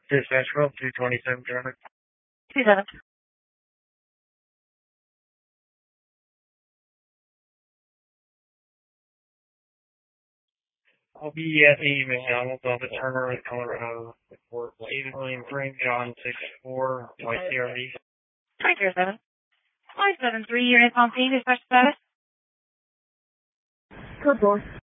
Dispatch 227 traffic. 27. I'll be at the McDonald's off at Turner in Colorado. Report 8 William Frank, John 64, White CRV. 507. 573, unit on scene, dispatch status. Code 4.